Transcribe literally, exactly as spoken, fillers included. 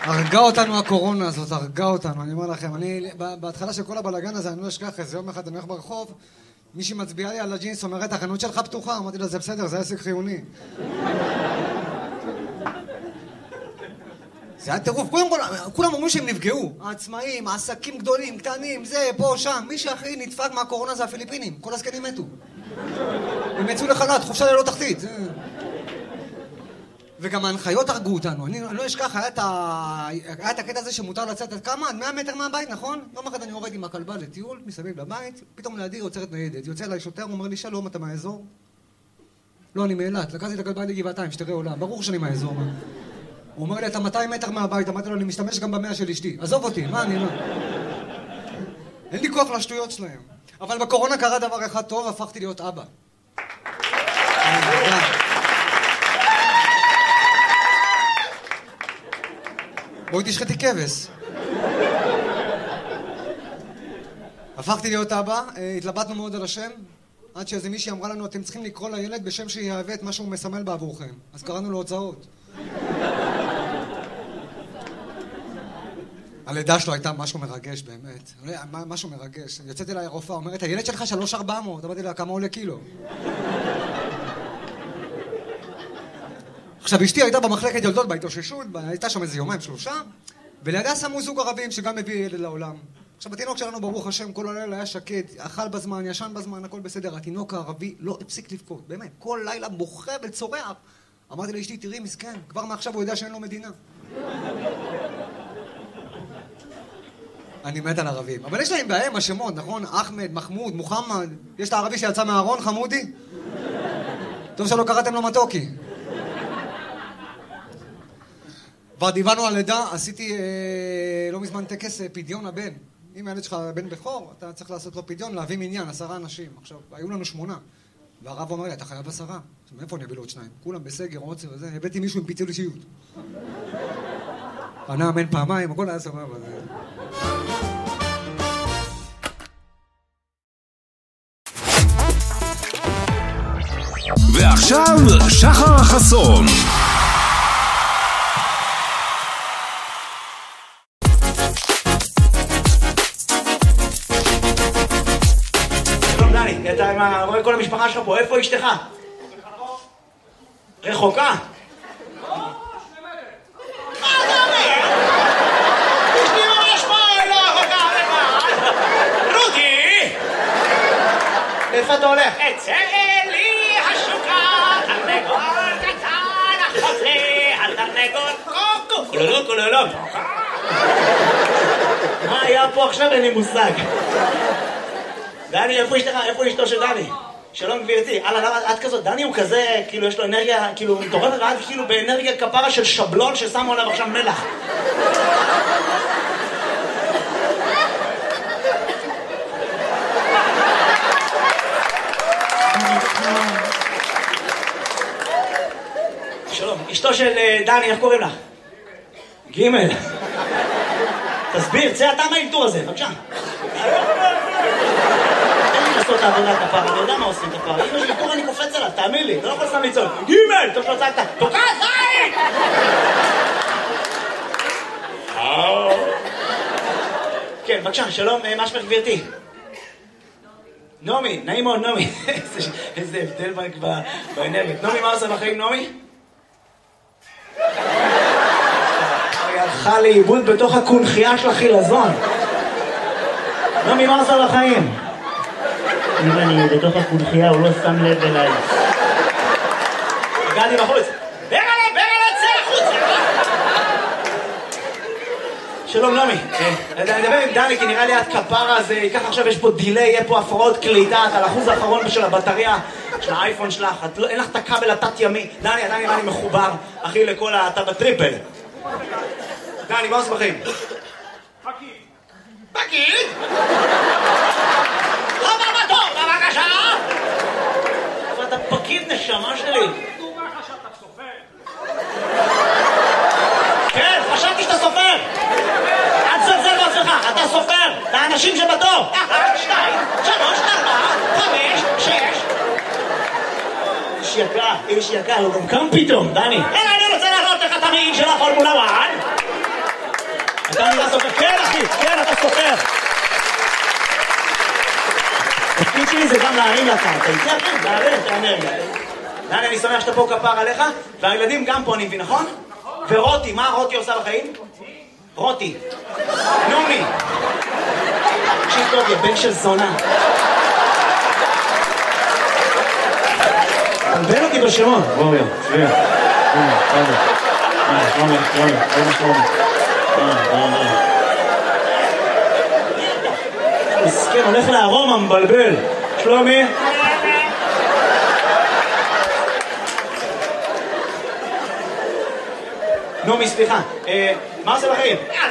הרגה אותנו הקורונה הזאת, הרגה אותנו, אני אומר לכם. אני, בהתחלה של כל הבלגן הזה, אני לא אשכח איזה יום אחד, אני הולך ברחוב, מישהי מצביעה לי על הג'ינס, אומרת, החנות שלך פתוחה. אמרתי לה, זה בסדר, זה עסק חיוני. זה היה טירוף. קודם כל, כולם אומרים שהם נפגעו. העצמאים, העסקים גדולים, קטנים, זה, פה, שם. מי שהכי נדפק מהקורונה זה הפיליפינים. כל הזקנים מתו. הם יצאו לחל"ת, חופשה ללא תחתית. וגם ההנחיות הרגו אותנו. אני, אני לא אשכח, היה את, ה... היה את הקטע הזה שמותר לצאת עד כמה? עד מאה מטר מהבית, נכון? יום אחד אני יורד עם הכלבה לטיול, מסביב לבית, פתאום לידי יוצרת ניידת. יוצא אליי שוטר, אומר לי, שלום, אתה מהאזור? לא, אני מאילת. לקחתי את הכלבה לגבעתיים, שתראה עולם. ברור שאני מהאזור. הוא אומר לי, אתה מאתיים מטר מהבית. אמרתי לו, אני משתמש גם במאה של אשתי. עזוב אותי, מה אני לא... אין לי כוח לשטויות שלהם. אבל בקורונה קרה דבר אחד טוב, הפכתי להיות אבא. בואי תשחטי כבש. הפכתי להיות אבא, התלבטנו מאוד על השם, עד שאיזה מישהי אמרה לנו, אתם צריכים לקרוא לילד בשם שיהווה את מה שהוא מסמל בעבורכם. אז קראנו לו הוצאות. הלידה שלו הייתה משהו מרגש באמת. משהו מרגש. יוצאתי אליי הרופאה, אומרת, הילד שלך שלוש ארבע מאות. אמרתי לה, כמה עולה קילו? עכשיו, אשתי הייתה במחלקת ילדות בהתאוששות, הייתה שם איזה יומיים שלושה, ולידה שמו זוג ערבים שגם הביא ילד לעולם. עכשיו, התינוק שלנו, ברוך השם, כל הלילה היה שקט, אכל בזמן, ישן בזמן, הכל בסדר. התינוק הערבי לא הפסיק לבכות, באמת. כל לילה בוכה וצורח. אמרתי לאשתי, תראי, מסכן, כבר מעכשיו הוא יודע שאין לו מדינה. אני מת על ערבים. אבל יש להם בעיה עם השמות, נכון? אחמד, מחמוד, מוחמד. יש את הערבי שיצא מהארון, חמודי? טוב שלא קראתם לו מתוקי. כבר דיברנו על לידה, עשיתי אה, לא מזמן טקס אה, פדיון הבן. אם הילד שלך בן בכור, אתה צריך לעשות לו פדיון, להביא מניין, עשרה אנשים. עכשיו, היו לנו שמונה. והרב אומר לי, אתה חייב עשרה. עכשיו, מאיפה אני אביא לו עוד שניים? כולם בסגר, עוצר וזה. הבאתי מישהו עם פיצול אישיות. פנה אמן פעמיים, הכל היה סבבה. ועכשיו, שחר חסון. אתה רואה כל המשפחה שלך פה, איפה אשתך? רחוקה? לא, שני מטר. מה אתה אומר? אשתי ממש פה, לא רחוקה לבד. רודי! איפה אתה הולך? אצא לי השוקה, תרנגול קטן, החוזה על תרנגול קוקו. כולולו, כולולו. מה היה פה עכשיו? אין לי מושג. דני, איפה אשתך? איפה אשתו של דני? שלום גבירתי. אללה, למה את כזאת? דני הוא כזה, כאילו יש לו אנרגיה, כאילו מטורפת, ועד כאילו באנרגיה כפרה של שבלון ששמו עליו עכשיו מלח. שלום, אשתו של דני, איך קוראים לך? גימל. תסביר, צא אתה מהאלתור הזה, בבקשה. לעשות את העבודה כפרה, אני יודע מה עושים כפרה. אם יש לי קור אני קופץ עליו, תאמין לי, לא יכול סתם לצעוד. גימל, טוב שלא צעקת, תוקע, זין! כן, בבקשה, שלום, מה שמך גבירתי? נעמי, נעים מאוד נעמי. איזה הבדל באנרגיות. נעמי, מה עושה בחיים נעמי? היא הלכה לאיבוד בתוך הקונחייה של החילזון. נעמי, מה עושה בחיים? אם אני בתוך הקונחייה, הוא לא שם לב אליי. הגעתי בחוץ. ברלה, ברלה, צא החוצה! שלום נעמי. אני אדבר עם דני, כי נראה לי את כפרה, אז ככה עכשיו יש פה דילי, יהיה פה הפרעות קליטה, את על אחוז האחרון של הבטריה של האייפון שלך, אין לך את הכבל התת ימי. דני, דני, דני מחובר, אחי, לכל אתה בטריפל. דני, מה עושה בחיים? פקיד. פקיד? הבא בתור, בבקשה! אבל אתה פקיד נשמה שלי. הוא אומר לך שאתה סופר. כן, חשבתי שאתה סופר. אל תזלזל בעצמך, אתה סופר. את האנשים שבתור. אחת, שתיים, שלוש, ארבע, חמש, שש. איש יקר, איש יקר, הוא גם קם פתאום, דני. אלא אני רוצה להראות לך את המעיל של הפורמולה אחת. לקחת, כן, כן, תעלה את האנרגיה. דני, אני שמח שאתה פה כפר עליך, והילדים גם פה, אני מבין, נכון? ורותי, מה רותי עושה בחיים? רותי. נעמי. תקשיב טוב, יא בן של זונה. תלבן אותי בשמות. בואו, יא, צביה. הנה, תודה. הנה, שלומי, שלומי, שלומי, שלומי. הנה, הנה. מסכן, הולך לארומה, מבלבל. שלומי. נעמי, סליחה. מה עושה בחיים?